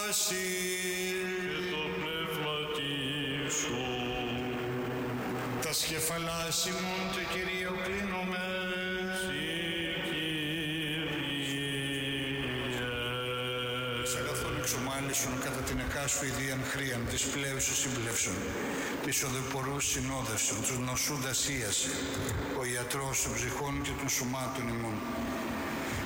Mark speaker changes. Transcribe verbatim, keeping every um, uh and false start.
Speaker 1: πάση
Speaker 2: και το πνεύματι σου.
Speaker 1: τα σκεφαλάς ημών του Κυρίου κλείνουμε. Σε αγαθόν εξομάλυσον κατά την εκάστου ιδίαν χρίαν της πλεύσης συμπλεύσεων, της οδεπορούς συνόδευσεων, τους νοσούντας ίαση, ο ιατρός των ψυχών και των σωμάτων ημών.